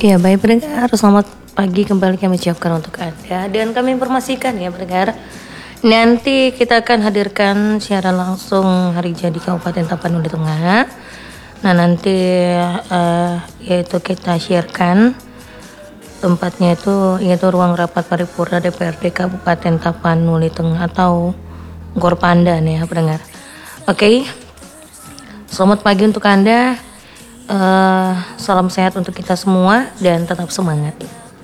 Ya, baik pendengar, selamat pagi kembali kami ucapkan untuk Anda dan kami informasikan ya pendengar. Nanti kita akan hadirkan siaran langsung hari jadi Kabupaten Tapanuli Tengah. Nah nanti yaitu kita sharekan tempatnya itu yaitu ruang rapat paripurna DPRD Kabupaten Tapanuli Tengah atau Gorpanda nih ya pendengar. Oke, selamat pagi untuk Anda. Salam sehat untuk kita semua dan tetap semangat.